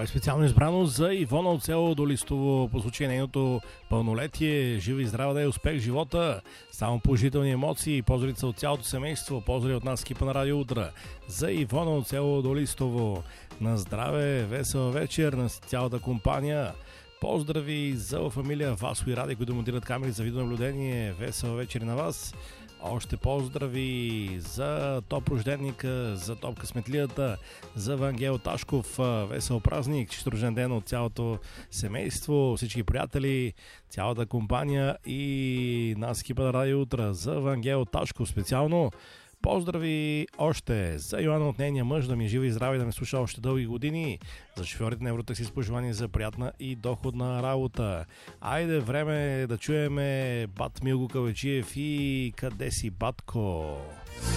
е специално избрано за Ивона от село Долистово по случай нейното пълнолетие. Жива и здрава да е, успех в живота, само положителни емоции, поздравица от цялото семейство, поздрави от нас екипа на Радио Утра. За Ивона от село Долистово, на здраве, весел вечер на цялата компания. Поздрави за фамилия Васко и Ради, които монтират камери за видеонаблюдение. Весел вечер на вас. Още поздрави за топ рожденника, за топ късметлията, за Вангел Ташков. Весел празник, чист рожден ден от цялото семейство, всички приятели, цялата компания и нас екипа на Радио Утра. За Вангел Ташков специално. Поздрави още за Йоанна от нейния мъж, да ми е жива и здраве, да ме слуша още дълги години. За шофьорите на Евротакси с пожелание за приятна и доходна работа. Айде, време да чуеме Бат Милко Кавечиев и Къде си, батко?